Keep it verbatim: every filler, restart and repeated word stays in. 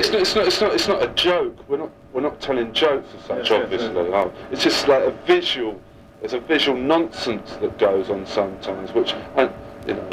it's not, it's not, it's not, it's not a joke. We're not, we're not telling jokes as such, Yes, obviously. yes, yes. Oh, it's just like a visual. There's a visual nonsense that goes on sometimes, which, and, you know.